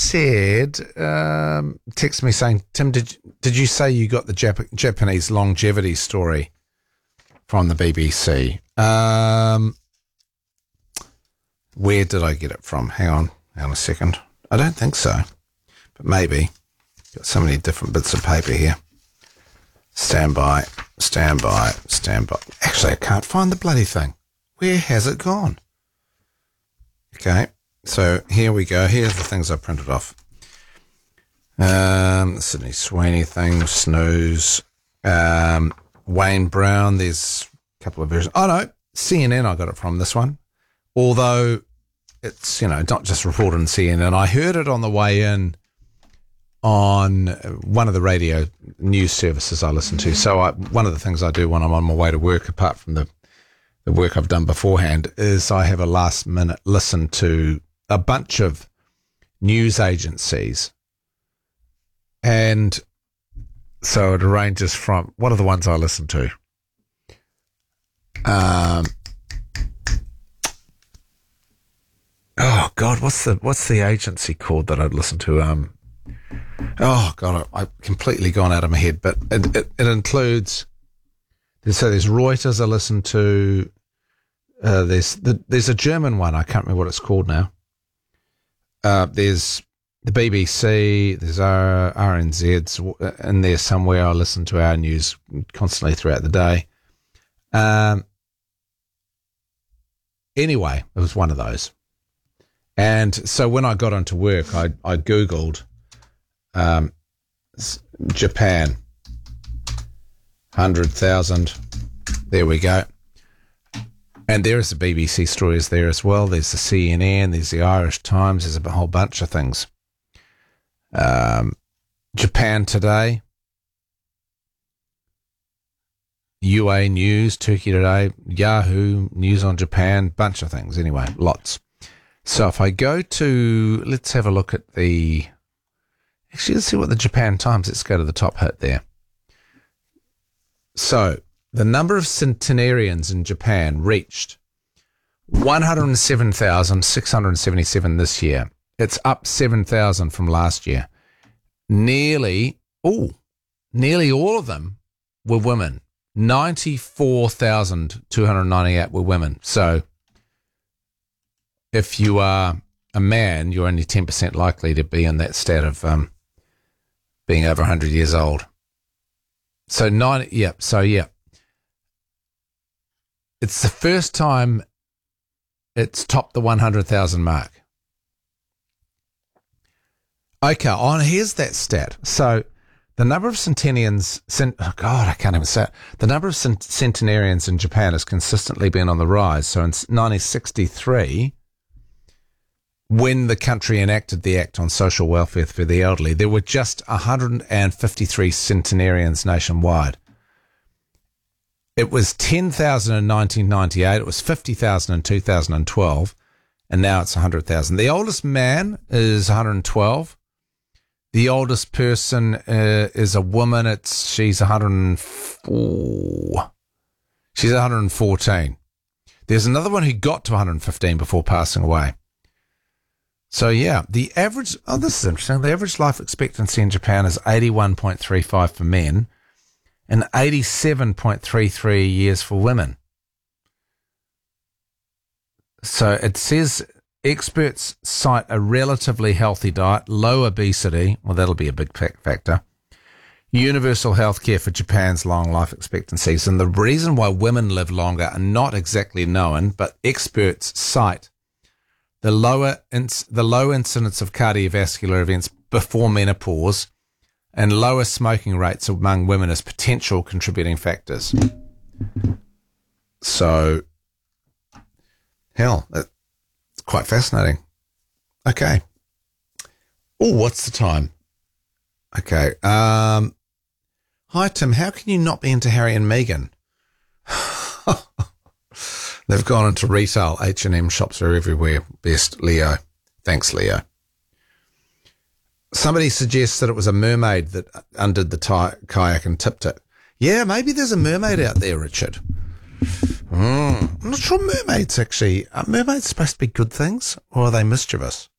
said, text me saying, Tim, did you say you got the Japanese longevity story from the BBC? Where did I get it from? Hang on a second. I don't think so, but maybe. Got so many different bits of paper here. Stand by. Actually, I can't find the bloody thing. Where has it gone? Okay, so here we go. Here's the things I printed off. The Sydney Sweeney thing, Snooze, Wayne Brown. There's a couple of versions. Oh, no, CNN I got it from, this one. Although it's, not just reported on CNN. I heard it on the way in on one of the radio news services I listen to. So one of the things I do when I'm on my way to work, apart from the work I've done beforehand, is I have a last minute listen to a bunch of news agencies. And so it ranges from, what are the ones I listen to? Oh God, what's the agency called that I'd listen to? Oh God, I've completely gone out of my head. But it includes. So there's Reuters I listen to. There's a German one. I can't remember what it's called now. There's the BBC. There's RNZ's in there somewhere. I listen to our news constantly throughout the day. Anyway, it was one of those. And so when I got onto work, I Googled Japan, 100,000. There we go. And there is the BBC stories there as well. There's the CNN, there's the Irish Times, there's a whole bunch of things. Japan Today, UA News, Turkey Today, Yahoo, News on Japan, bunch of things. Anyway, lots. So if I go to, let's have a look at actually, let's see what the Japan Times, let's go to the top hit there. So the number of centenarians in Japan reached 107,677 this year. It's up 7,000 from last year. Nearly all of them were women. 94,298 were women. So if you are a man, you're only 10% likely to be in that stat of being over 100 years old. So it's the first time it's topped the 100,000 mark. Okay, here's that stat. So the number of centenarians, I can't even say it. The number of centenarians in Japan has consistently been on the rise. So in 1963, when the country enacted the Act on Social Welfare for the Elderly, there were just 153 centenarians nationwide. It was 10,000 in 1998, it was 50,000 in 2012, and now it's 100,000. The oldest man is 112. The oldest person is a woman. She's 104. She's 114. There's another one who got to 115 before passing away. So, yeah, the average, this is interesting. The average life expectancy in Japan is 81.35 for men and 87.33 years for women. So it says experts cite a relatively healthy diet, low obesity, well, that'll be a big factor, universal health care for Japan's long life expectancies. And the reason why women live longer are not exactly known, but experts cite the low incidence of cardiovascular events before menopause and lower smoking rates among women as potential contributing factors. So, hell, it's quite fascinating. Okay. Oh, what's the time? Okay. Hi, Tim. How can you not be into Harry and Meghan? They've gone into retail. H&M shops are everywhere. Best, Leo. Thanks, Leo. Somebody suggests that it was a mermaid that undid the kayak and tipped it. Yeah, maybe there's a mermaid out there, Richard. I'm not sure mermaids actually. Are mermaids supposed to be good things, or are they mischievous?